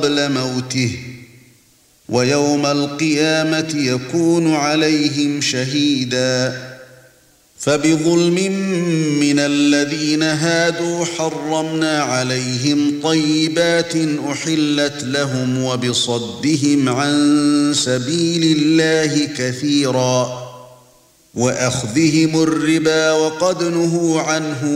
قبل موته ويوم القيامة يكون عليهم شهيدا فبظلم من الذين هادوا حرمنا عليهم طيبات أحلت لهم وبصدهم عن سبيل الله كثيرا وأخذهم الربا وقد نهوا عنه